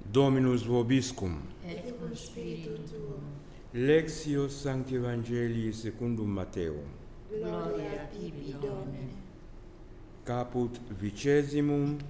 Dominus vobiscum. Et cum spiritu tuo. Lectio Sancti Evangelii secundum Matteum. Gloria tibi, Domine. Caput 20.